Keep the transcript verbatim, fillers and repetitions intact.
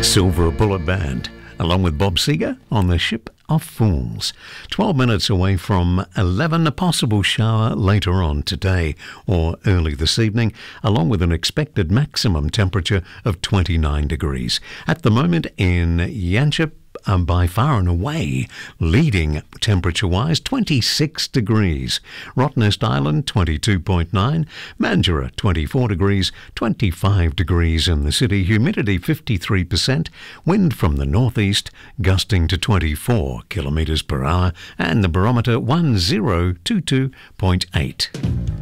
Silver Bullet Band, along with Bob Seger on the Ship of Fools. twelve minutes away from eleven, a possible shower later on today or early this evening, along with an expected maximum temperature of twenty-nine degrees. At the moment in Yanchep, Um, by far and away, leading temperature-wise, twenty-six degrees. Rottnest Island, twenty-two point nine. Mandurah, twenty-four degrees. twenty-five degrees in the city. Humidity, fifty-three percent. Wind from the northeast, gusting to twenty-four kilometres per hour. And the barometer, one thousand twenty-two point eight.